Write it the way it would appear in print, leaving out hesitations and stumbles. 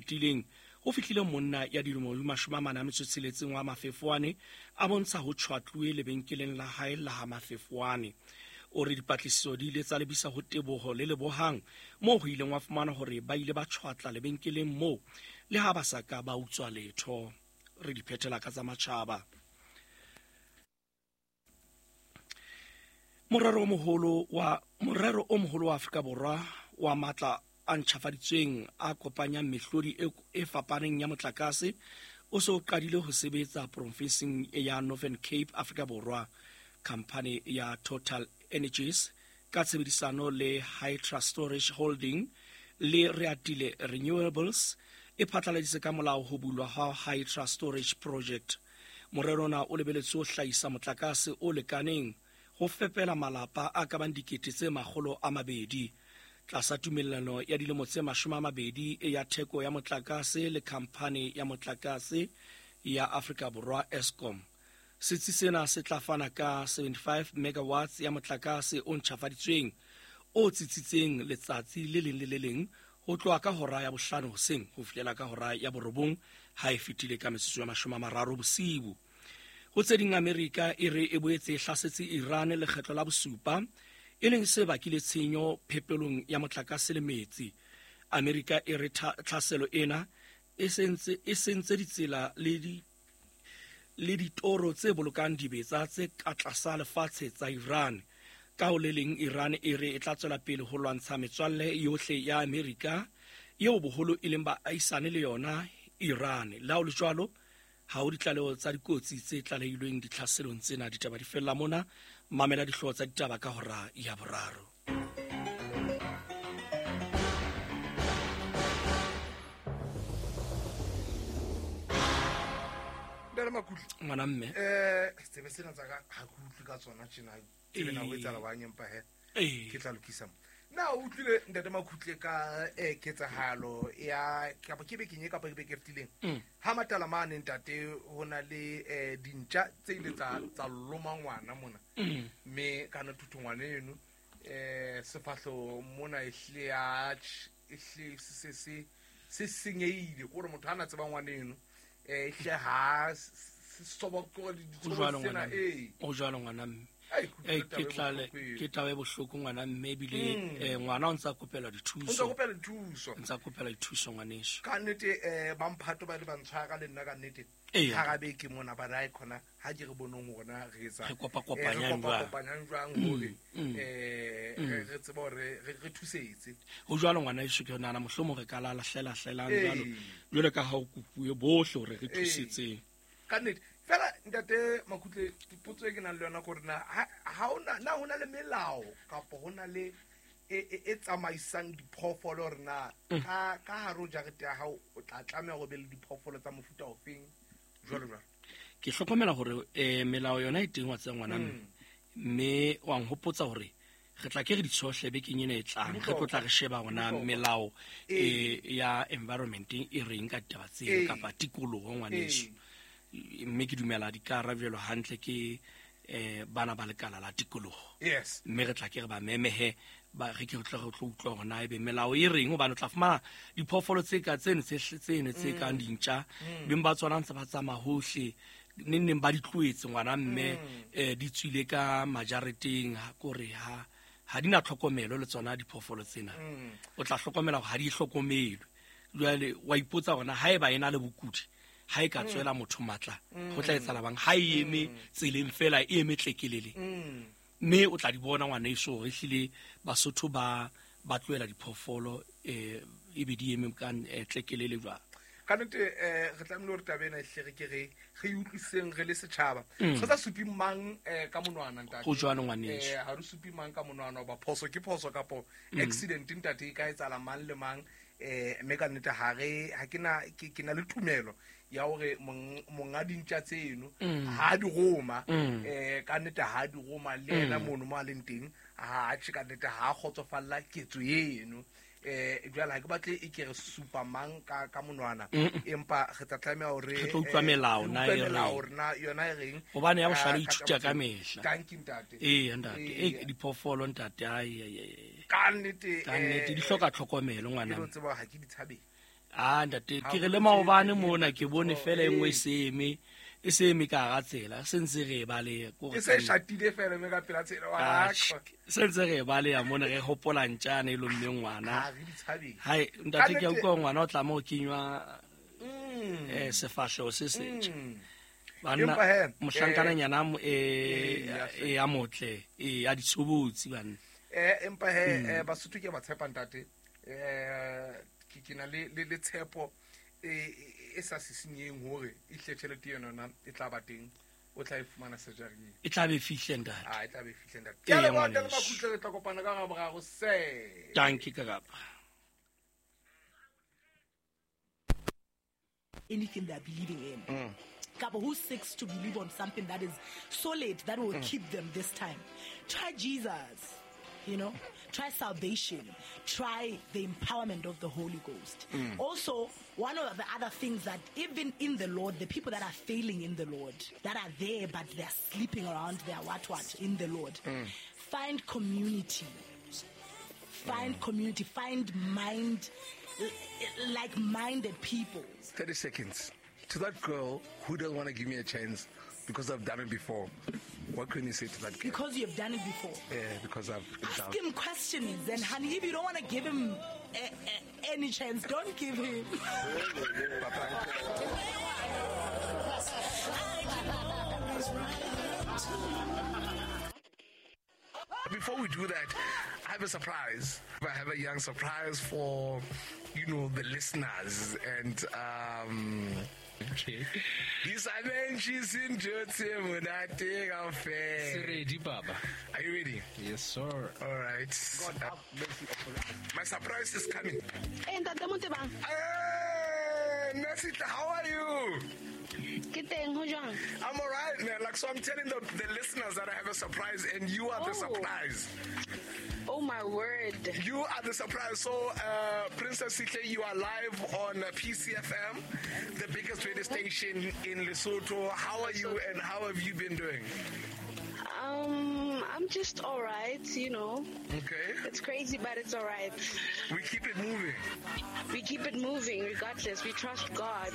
fetileng go fitlhile monna ya dilemo di 46 wa Mafefoane a bontsha go tšhwatlwe lebenkeleng la hae la ha Mafefoane. O re dipatlisiso di ile tsa lebisa go tebogo le lebohang mo go ileng wa fumana gore ba ile ba tšhwatla lebenkeleng mo le ha ba sa ka ba utswa letho. Re di phethela ka tsa matšhaba. Morero o moholo wa Afrika Borwa wa matla a ntšhafaditsweng a kopanyang mehlodi e fapaneng ya motlakase o se o qadile ho sebetsa profenseng ya Northern Cape Afrika Borwa. Khamphane ya Total Energies ka tshebedisano le Hydra Storage Holding le Reatile Renewables e phatlaladitse ka molao ho bulwa ha Hydra Storage Project. Morerona o lebeletse ho hlahisa motlakase o lekaneng go fepela malapa a ka bang 200,000 tlasa tumellano ya dilemo tse 20 ya theko ya motlakase le khamphane ya motlakase ya Afrika Borwa Eskom. Setsi sena se tla fana ka 75 megawatts ya motlakase o ntšhafaditsweng o tsitsitseng letsatsi le leng le le leng go tloa ka hora ya 5 hoseng go fihlela ka hora ya 9 ha e fetile ka metsotso ya 30 bosibu. Go tse ding Amerika e re e boetse e hlasetse Iran lekgetlo la bosupa e leng se bakile tshenyo phepelong ya motlakase le metsi. Amerika e re tlhaselo ena e sentse ditsela le ditoro tse bolokang dibetsa tse ka tlasa lefatshe tsa Iran. Ka ho le leng Iran e re e tla tswela pele ho lwantsha metswalle yohle ya Amerika eo boholo e leng baahisane le yona Iran. La ho le jwalo ha o ditlaleho tsa dikotsi tse tlalehilweng ditlhaselong tsena. Ditaba di fella mona, mamela dihlooho tsa ditaba ka hora ya 3. Ngwana mme tsebe sena tsa ka ha ke utlwe ka tsona tjena ke bena ho etsa la nyempa he ke tla lokisa na o utlwile ntate Makhutle ka ketsahalo ya ka ke be kenye ka pa ke fetileng ha matala mane ntate hona le dintja tse ile tsa loma ngwana mona me kana thuthongwane eno sefahlo mona se senyeile gore motho ana tseba ngwane eno ha soba go di jwalo ngwana mme ke tlabe bohloko ngwana mme bile ngwana o ntsa kopela dithuso ngwaneso ka nnete ba mphato ba le bantshwara le nna ka nnete ha gabe ke mona ba ra khona ha ke re bonong gona re etsa re kopanyang jwang hore re tseba hore re thusetse o jwalo ngwana iso ke nana mohlomo re ka la hlela jwalo jwale ka ha o kupuye bohle hore re thusetse ka nnete fela ntate Makhutle dipotso ke nang le yona gore ha hona le melao kapo hona le e tsamaisang diphoofolo rena ka haro jarete ya hao o tla tlamela go be le diphoofolo tsa mofuta ofeng jwalo ke hlokomela gore melao yona e teng wa tsa ngwana mme wa nghopotsa hore re tla ke re ditshohle be kenyene e tlang re tla re sheba gona melao ya environment e reng ka taba tseo kapa tikologo ngwaneso mme ke dumela di ka ravelwa hantle ke bana ba lekala la tikologo mme re tla ke re ba memehe ba re ke tla go utlwa gona e be melao e reng o bana tla fumana diphoofolo tse ka tsene tse ka dintja beng ba tswana ntse ba tsamaya hohle neng ba di tloetse ngwana mme di tswile ka majareteng gore ha di na tlhokomelo le tsona diphoofolo tsena o tla hlokomela ha di hlokomelwe jwale wa ipotsa gona ha e ba ena le bokudi ha e ka tswela motho matla go tla etsa labang ha e eme tseleng fela e eme tlekelele mme o tla di bona ngwana iso re hlile Basotho ba tloela diphoofolo e be di eme ka tlekelele jwa ka nnete re tlamile hore tabena e hlege ke re utlwiseng re le setšhaba go tsa supi mang ka monwana ntate go jwana ngwaneso ha re supi mang ka monwana ba phoso ke phoso kapo accident ntate ka etsa la mang le mang mme ka nnete ha ke na le tumelo ya hore monga dintja tseno ha di goma ka nnete ha di goma le ena mono mo a leng teng ha ka nnete ha khotsofalla ketso eno jwale ha ke batle e ke re supa mang ka monwana empa re tla tlamela hore re tlo utlwa melao na yona e reng hobane ya bohlale ithuta ka mehla thank you ntate ntate diphoofolo ntate ka nnete di hloka tlhokomelo ngwana ke tseba ha ke di tshabeng ntate ke re le maobane mona ke bone fela engwe e se eme ka ga tsela sentse re bale e se shatile fela me ka pela tsela wa sentse re bale ya mona re hopola ntjane lo mme ngwana re di tshabeng hai ntate ke utlwa ngwana o tla mo kinywa sefahleho se setjha banna mohlankana nyana ya motle ya ditshobotsi banna empa he basotho ke ba tshepang tate ke na le tshepo e sa sisinyeng hore e hle tšhelete yona e tla ba teng o tla e fumana sejareng e tla be fihle ntate e tla be fihle ntate ke le bona le makutle re tla kopana ka gabogago se dankie ka kapa anything they're believing in. Who seeks to believe on something that is solid, that will keep them this time. Try Jesus, try salvation, try the empowerment of the Holy Ghost. Also, one of the other things that even in the Lord, the people that are failing in the Lord, that are there but they're sleeping around, they're what in the Lord, find community. Find community, find like-minded people. 30 seconds. To that girl who doesn't want to give me a chance because I've done it before, what can you say to that girl? Because you've done it before. Yeah, because I've ask him questions, and honey, if you don't want to give him any chance, don't give him. Before we do that, I have a surprise. I have a young surprise for, the listeners. And, okay. She's in ready, Baba. Are you ready? Yes, sir. All right. My surprise is coming. Hey, Nasita, how are you? I'm all right, man. So I'm telling the listeners that I have a surprise, and you are the surprise. Oh, my word. You are the surprise. So, Princess Sihle, you are live on PCFM, the biggest radio station in Lesotho. How are you, and how have you been doing? I'm just all right, Okay. It's crazy, but it's all right. We keep it moving. We keep it moving regardless. We trust God.